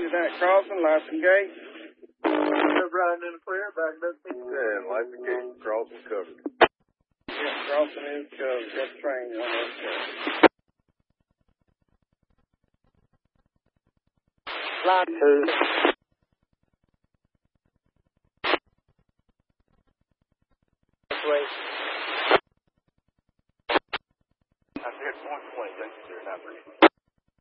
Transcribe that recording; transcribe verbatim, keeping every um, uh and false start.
Lieutenant Carlson, lights and gate. Riding in the clear, back up. ten, lights and gate, Carlson covered. Yes, Carlson is covered. Got the train on that covered. Line two. Wait. I said point twenty, thank you, sir. Not